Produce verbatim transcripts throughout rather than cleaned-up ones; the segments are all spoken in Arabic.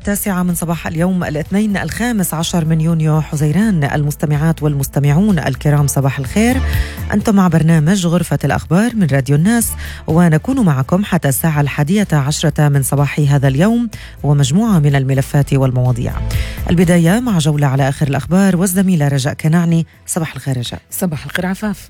التاسعة من صباح اليوم الاثنين الخامس عشر من يونيو حزيران. المستمعات والمستمعون الكرام صباح الخير، أنتم مع برنامج غرفة الأخبار من راديو الناس، ونكون معكم حتى الساعة الحادية عشرة من صباح هذا اليوم ومجموعة من الملفات والمواضيع. البداية مع جولة على آخر الأخبار والزميلة رجاء كنعني. صباح الخير رجاء. صباح الخير عفاف.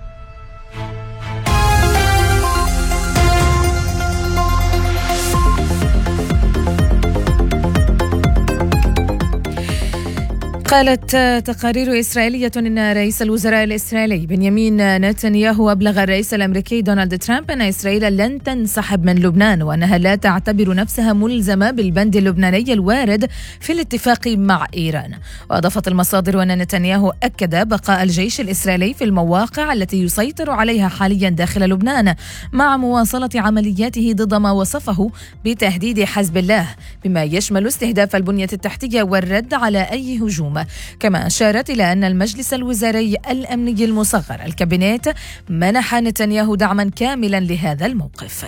قالت تقارير إسرائيلية أن رئيس الوزراء الإسرائيلي بنيامين نتنياهو أبلغ الرئيس الأمريكي دونالد ترامب أن إسرائيل لن تنسحب من لبنان، وأنها لا تعتبر نفسها ملزمة بالبند اللبناني الوارد في الاتفاق مع إيران. وأضافت المصادر أن نتنياهو أكد بقاء الجيش الإسرائيلي في المواقع التي يسيطر عليها حاليا داخل لبنان، مع مواصلة عملياته ضد ما وصفه بتهديد حزب الله، بما يشمل استهداف البنية التحتية والرد على أي هجوم. كما أشارت إلى أن المجلس الوزاري الأمني المصغر الكابينيت منح نتنياهو دعما كاملا لهذا الموقف.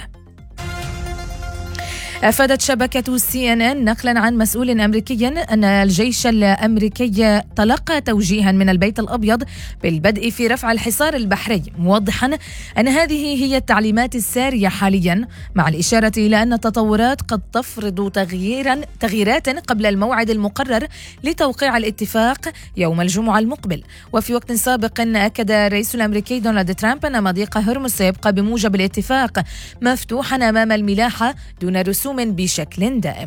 أفادت شبكة سي إن إن نقلا عن مسؤول أمريكي أن الجيش الأمريكي تلقى توجيها من البيت الأبيض بالبدء في رفع الحصار البحري، موضحا أن هذه هي التعليمات السارية حاليا، مع الإشارة إلى أن التطورات قد تفرض تغييرا تغييرات قبل الموعد المقرر لتوقيع الاتفاق يوم الجمعة المقبل. وفي وقت سابق أكد الرئيس الأمريكي دونالد ترامب أن مضيق هرمز سيبقى بموجب الاتفاق مفتوحا أمام الملاحة دون رسوم بشكل دائم.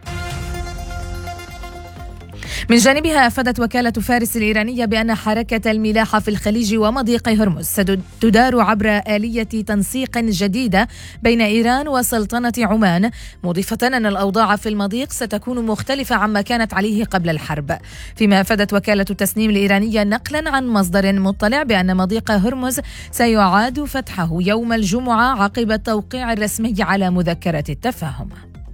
من جانبها أفادت وكالة فارس الإيرانية بأن حركة الملاحة في الخليج ومضيق هرمز ستدار عبر آلية تنسيق جديدة بين إيران وسلطنة عمان، مضيفة أن الأوضاع في المضيق ستكون مختلفة عما كانت عليه قبل الحرب. فيما أفادت وكالة التسنيم الإيرانية نقلا عن مصدر مطلع بأن مضيق هرمز سيعاد فتحه يوم الجمعة عقب التوقيع الرسمي على مذكرة التفاهم.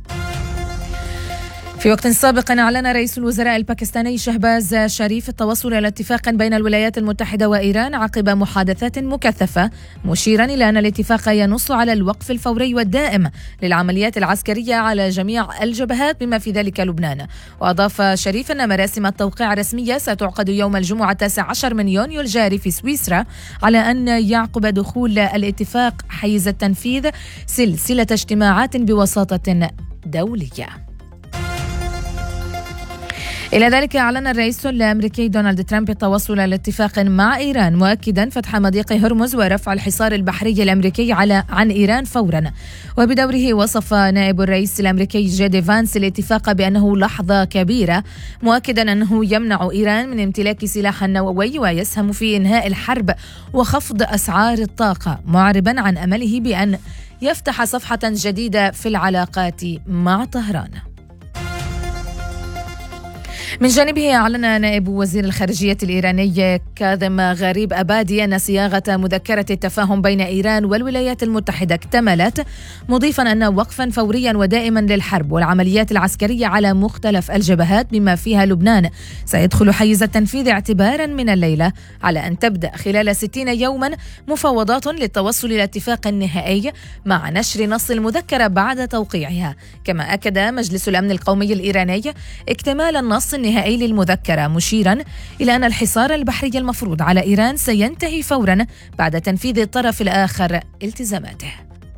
في وقت سابق أعلن رئيس الوزراء الباكستاني شهباز شريف التوصل إلى اتفاق بين الولايات المتحدة وإيران عقب محادثات مكثفة، مشيرا إلى أن الاتفاق ينص على الوقف الفوري والدائم للعمليات العسكرية على جميع الجبهات بما في ذلك لبنان. وأضاف شريف أن مراسم التوقيع الرسمية ستعقد يوم الجمعة التاسع عشر من يونيو الجاري في سويسرا، على أن يعقب دخول الاتفاق حيز التنفيذ سلسلة اجتماعات بوساطة دولية. إلى ذلك أعلن الرئيس الأمريكي دونالد ترامب التوصل إلى اتفاق مع إيران، مؤكدا فتح مضيق هرمز ورفع الحصار البحري الأمريكي على عن إيران فورا. وبدوره وصف نائب الرئيس الأمريكي جي دي فانس الاتفاق بأنه لحظة كبيرة، مؤكدا أنه يمنع إيران من امتلاك سلاح نووي ويسهم في إنهاء الحرب وخفض أسعار الطاقة، معربا عن أمله بأن يفتح صفحة جديدة في العلاقات مع طهران. من جانبه أعلن نائب وزير الخارجية الإيراني كاظم غريب أبادي أن صياغة مذكرة التفاهم بين إيران والولايات المتحدة اكتملت، مضيفا أن وقفا فوريا ودائما للحرب والعمليات العسكرية على مختلف الجبهات بما فيها لبنان سيدخل حيز التنفيذ اعتبارا من الليلة، على أن تبدأ خلال ستين يوما مفاوضات للتوصل إلى اتفاق نهائي مع نشر نص المذكرة بعد توقيعها. كما أكد مجلس الأمن القومي الإيراني اكتمال النص النهائي للمذكرة، مشيرا إلى أن الحصار البحري المفروض على إيران سينتهي فورا بعد تنفيذ الطرف الآخر التزاماته.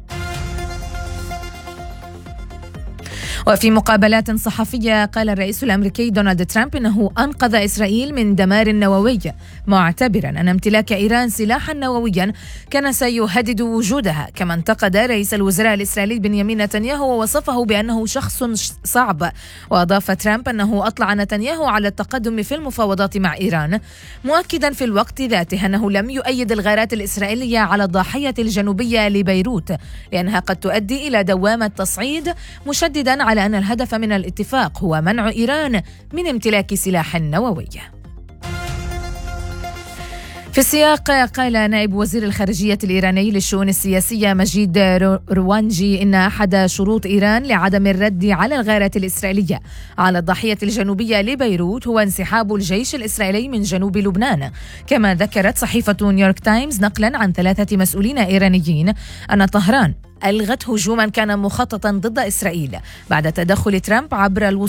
وفي مقابلات صحفية قال الرئيس الأمريكي دونالد ترامب إنه أنقذ إسرائيل من دمار نووي، معتبرا أن امتلاك إيران سلاحا نوويا كان سيهدد وجودها. كما انتقد رئيس الوزراء الإسرائيلي بنيامين نتنياهو ووصفه بأنه شخص صعب. وأضاف ترامب أنه أطلع نتنياهو على التقدم في المفاوضات مع إيران، مؤكدا في الوقت ذاته أنه لم يؤيد الغارات الإسرائيلية على الضاحية الجنوبية لبيروت لأنها قد تؤدي إلى دوامة تصعيد، مشددا على أن الهدف من الاتفاق هو منع إيران من امتلاك سلاح نووي. في السياق قال نائب وزير الخارجية الإيراني للشؤون السياسية مجيد روانجي إن أحد شروط إيران لعدم الرد على الغارات الإسرائيلية على الضاحية الجنوبية لبيروت هو انسحاب الجيش الإسرائيلي من جنوب لبنان. كما ذكرت صحيفة نيويورك تايمز نقلا عن ثلاثة مسؤولين إيرانيين أن طهران ألغت هجوما كان مخططا ضد إسرائيل بعد تدخل ترامب عبر